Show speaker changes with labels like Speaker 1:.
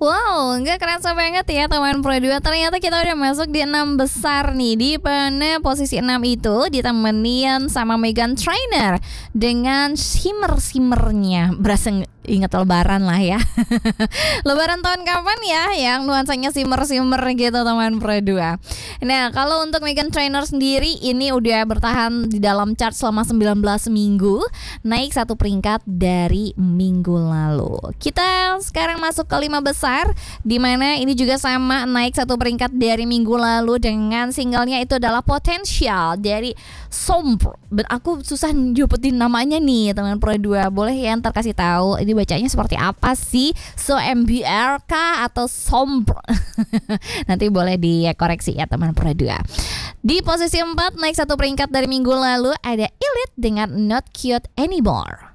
Speaker 1: Wow, nggak kerasa banget ya teman Pro 2. Ternyata kita udah masuk di 6 besar nih. Di mana posisi 6 itu ditemenin sama Meghan Trainor dengan shimmer-shimmernya. Berasa ingat lebaran lah ya. Lebaran tahun kapan ya yang nuansanya shimmer-shimmer gitu teman Pro 2. Nah, kalau untuk Meghan Trainor sendiri ini udah bertahan di dalam chart selama 19 minggu, naik 1 peringkat dari minggu lalu. Kita sekarang masuk ke 5 besar, di mana ini juga sama naik 1 peringkat dari minggu lalu dengan singlenya itu adalah Potential dari Sombre. Aku susah nyebutin namanya nih teman Pro 2. Boleh ya ntar kasih tahu ini bacanya seperti apa sih? MBR kah atau Sombre? Nanti boleh dikoreksi ya teman Pro 2. Di posisi 4 naik 1 peringkat dari minggu lalu ada Elite dengan Not Cute Anymore.